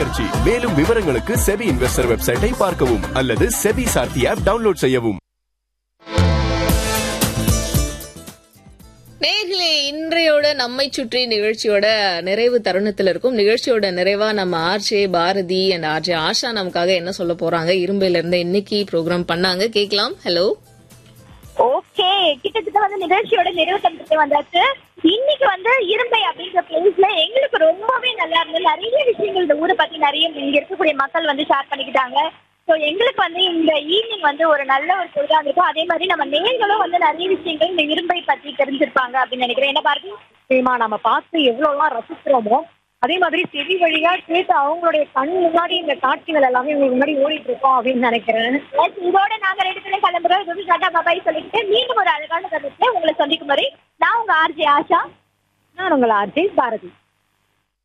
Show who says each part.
Speaker 1: முயற்சி. மேலும் விவரங்களுக்கு செபி இன்வெஸ்டர் வெப்சைட்டை பார்க்கவும் அல்லது செபி சார்த்தி ஆப் டவுன்லோட் செய்யவும்.
Speaker 2: நேயர்களே, இன்றையோட நம்மை சுற்றி நிகழ்ச்சியோட நிறைவு தருணத்தில் இருக்கும். நிகழ்ச்சியோட நிறைவா நம்ம RJ Bharathi and RJ Asha நமக்காக என்ன சொல்ல போறாங்க, இரும்பையில இருந்து இன்னைக்கு ப்ரோக்ராம் பண்ணாங்க, கேட்கலாம். ஹலோ.
Speaker 3: ஓகே, கிட்டத்தட்ட நிகழ்ச்சியோட நிறைவு தருணத்துக்கு வந்தாச்சு. இன்னைக்கு இரும்பை அப்படின்ற பிளேஸ்ல எங்களுக்கு ரொம்பவே நல்லா இருந்தது. நிறைய விஷயங்கள் இந்த ஊரை பத்தி நிறைய இங்க இருக்கக்கூடிய மக்கள் ஷேர் பண்ணிக்கிட்டாங்க. ஸோ எங்களுக்கு இந்த ஈவினிங் ஒரு நல்ல ஒரு பொழுதா இருக்கும். அதே மாதிரி நம்ம நேர்களும் நிறைய விஷயங்கள் இந்த இரும்பை பத்தி தெரிஞ்சிருப்பாங்க அப்படின்னு நினைக்கிறேன். என்ன பாருங்க,
Speaker 4: நிச்சயமா நம்ம பார்த்து எவ்வளவுலாம் ரசிக்கிறோமோ அதே மாதிரி செவி வழியா கேட்டு அவங்களுடைய கண் முன்னாடி இந்த காட்சிகள் எல்லாமே உங்களுக்கு முன்னாடி ஓடிட்டு இருக்கோம் அப்படின்னு நினைக்கிறேன்.
Speaker 3: இதோட நாங்க 2 பேரும் கிளம்புறோம். டாடா பாபாய் சொல்லிட்டு மீண்டும் ஒரு அழகான கருத்துல உங்களை சந்திக்கும் வரை நான் உங்க ஆர்ஜே ஆஷா,
Speaker 4: நான் உங்கள் ஆர்ஜே பாரதி.